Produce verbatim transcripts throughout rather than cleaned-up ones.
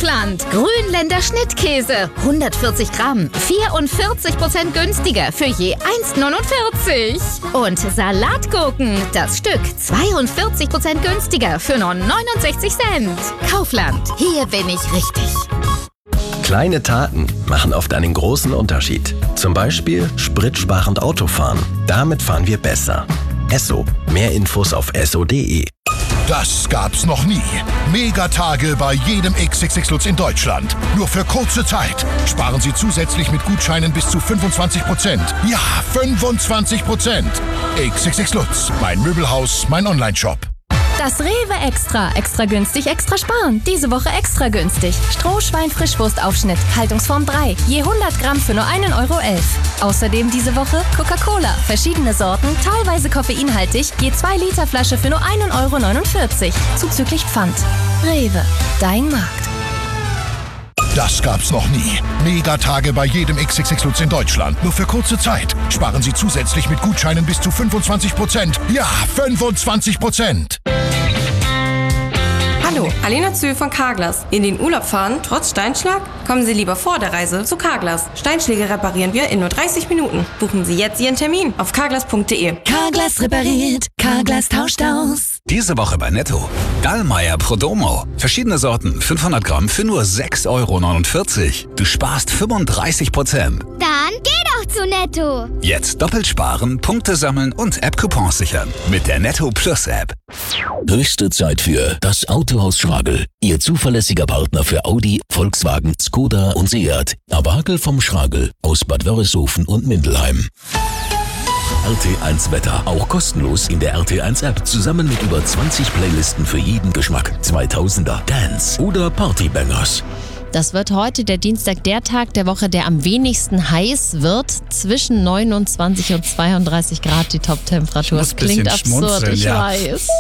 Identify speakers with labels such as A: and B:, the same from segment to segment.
A: Kaufland. Grünländer Schnittkäse. hundertvierzig Gramm. vierundvierzig Prozent günstiger für je eins neunundvierzig. Und Salatgurken. Das Stück zweiundvierzig Prozent günstiger für nur neunundsechzig Cent. Kaufland. Hier bin ich richtig.
B: Kleine Taten machen oft einen großen Unterschied. Zum Beispiel spritsparend Autofahren. Damit fahren wir besser. Esso. Mehr Infos auf esso punkt de.
C: Das gab's noch nie. Megatage bei jedem X X X Lutz in Deutschland. Nur für kurze Zeit. Sparen Sie zusätzlich mit Gutscheinen bis zu fünfundzwanzig Prozent. Ja, fünfundzwanzig Prozent. X X X Lutz. Mein Möbelhaus, mein Onlineshop.
D: Das Rewe Extra. Extra günstig, extra sparen. Diese Woche extra günstig. Strohschwein-Frischwurstaufschnitt. Haltungsform drei. Je hundert Gramm für nur einen Euro elf. Außerdem diese Woche Coca-Cola. Verschiedene Sorten, teilweise koffeinhaltig. Je zwei Liter Flasche für nur einen Euro neunundvierzig. Zuzüglich Pfand. Rewe. Dein Markt.
C: Das gab's noch nie. Megatage bei jedem X X X Lutz in Deutschland. Nur für kurze Zeit. Sparen Sie zusätzlich mit Gutscheinen bis zu fünfundzwanzig Prozent. Ja, fünfundzwanzig Prozent.
E: Hallo, Alena Zöhl von Carglass. In den Urlaub fahren, trotz Steinschlag? Kommen Sie lieber vor der Reise zu Carglass. Steinschläge reparieren wir in nur dreißig Minuten. Buchen Sie jetzt Ihren Termin auf carglass punkt de.
F: Carglass repariert, Carglass tauscht aus.
G: Diese Woche bei Netto. Dallmayr Prodomo. Verschiedene Sorten, fünfhundert Gramm für nur sechs Euro neunundvierzig. Du sparst fünfunddreißig Prozent.
H: Dann geh doch zu Netto.
G: Jetzt doppelt sparen, Punkte sammeln und App-Coupons sichern. Mit der Netto Plus App.
I: Höchste Zeit für das Autohaus Schragel. Ihr zuverlässiger Partner für Audi, Volkswagen, Skoda und Seat. Abakel vom Schragel aus Bad Wörishofen und Mindelheim. R T eins Wetter, auch kostenlos in der R T eins App, zusammen mit über zwanzig Playlisten für jeden Geschmack. zweitausender, Dance oder Partybangers.
J: Das wird heute der Dienstag der Tag der Woche, der am wenigsten heiß wird. Zwischen neunundzwanzig und zweiunddreißig Grad die Top-Temperatur. Das klingt absurd, ich ja. weiß.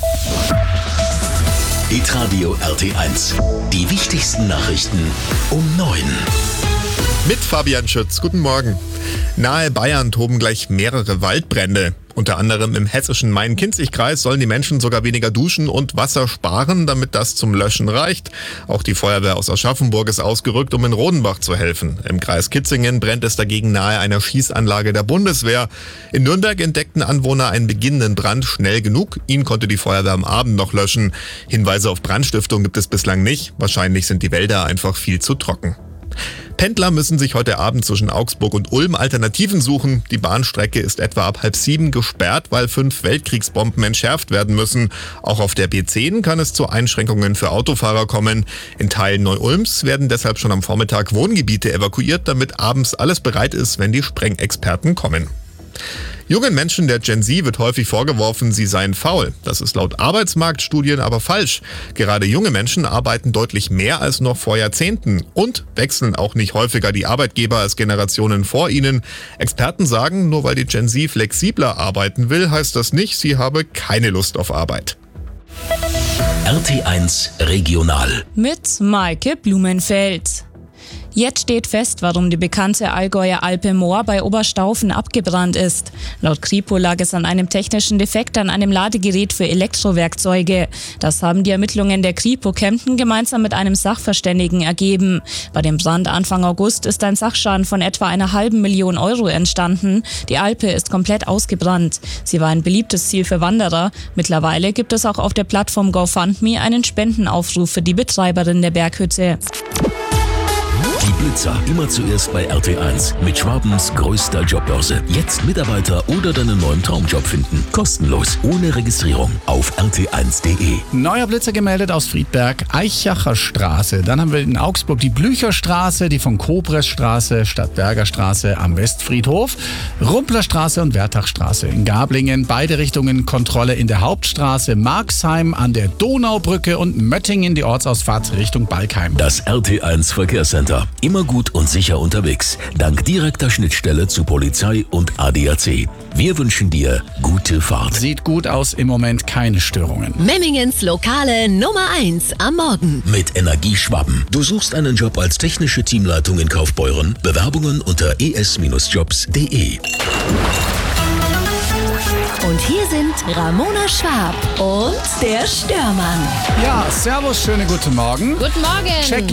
I: Hitradio R T eins. Die wichtigsten Nachrichten um neun.
K: Mit Fabian Schütz. Guten Morgen. Nahe Bayern toben gleich mehrere Waldbrände. Unter anderem im hessischen Main-Kinzig-Kreis sollen die Menschen sogar weniger duschen und Wasser sparen, damit das zum Löschen reicht. Auch die Feuerwehr aus Aschaffenburg ist ausgerückt, um in Rodenbach zu helfen. Im Kreis Kitzingen brennt es dagegen nahe einer Schießanlage der Bundeswehr. In Nürnberg entdeckten Anwohner einen beginnenden Brand schnell genug. Ihn konnte die Feuerwehr am Abend noch löschen. Hinweise auf Brandstiftung gibt es bislang nicht. Wahrscheinlich sind die Wälder einfach viel zu trocken. Pendler müssen sich heute Abend zwischen Augsburg und Ulm Alternativen suchen. Die Bahnstrecke ist etwa ab halb sieben gesperrt, weil fünf Weltkriegsbomben entschärft werden müssen. Auch auf der B zehn kann es zu Einschränkungen für Autofahrer kommen. In Teilen Neu-Ulms werden deshalb schon am Vormittag Wohngebiete evakuiert, damit abends alles bereit ist, wenn die Sprengexperten kommen. Jungen Menschen der Gen Z wird häufig vorgeworfen, sie seien faul. Das ist laut Arbeitsmarktstudien aber falsch. Gerade junge Menschen arbeiten deutlich mehr als noch vor Jahrzehnten und wechseln auch nicht häufiger die Arbeitgeber als Generationen vor ihnen. Experten sagen, nur weil die Gen Z flexibler arbeiten will, heißt das nicht, sie habe keine Lust auf Arbeit.
I: R T eins Regional.
L: Mit Maike Blumenfeld. Jetzt steht fest, warum die bekannte Allgäuer Alpe Moor bei Oberstaufen abgebrannt ist. Laut Kripo lag es an einem technischen Defekt an einem Ladegerät für Elektrowerkzeuge. Das haben die Ermittlungen der Kripo Kempten gemeinsam mit einem Sachverständigen ergeben. Bei dem Brand Anfang August ist ein Sachschaden von etwa einer halben Million Euro entstanden. Die Alpe ist komplett ausgebrannt. Sie war ein beliebtes Ziel für Wanderer. Mittlerweile gibt es auch auf der Plattform GoFundMe einen Spendenaufruf für die Betreiberin der Berghütte.
I: Die Blitzer, immer zuerst bei R T eins. Mit Schwabens größter Jobbörse. Jetzt Mitarbeiter oder deinen neuen Traumjob finden. Kostenlos, ohne Registrierung. Auf r t eins punkt de.
M: Neuer Blitzer gemeldet aus Friedberg, Eichacher Straße. Dann haben wir in Augsburg die Blücherstraße, die von Kobresstraße, Stadtberger Straße am Westfriedhof, Rumplerstraße und Wertachstraße. In Gablingen beide Richtungen Kontrolle in der Hauptstraße, Marxheim an der Donaubrücke und Möttingen die Ortsausfahrt Richtung Balkheim.
I: Das R T eins Verkehrscenter. Immer gut und sicher unterwegs. Dank direkter Schnittstelle zu Polizei und A D A C. Wir wünschen dir gute Fahrt.
M: Sieht gut aus, im Moment keine Störungen.
F: Memmingens Lokale Nummer eins am Morgen.
I: Mit Energie Schwaben. Du suchst einen Job als technische Teamleitung in Kaufbeuren? Bewerbungen unter e s jobs punkt de.
F: Und hier sind Ramona Schwab und der Störmann.
M: Ja, servus, schönen guten Morgen.
J: Guten Morgen.
M: Check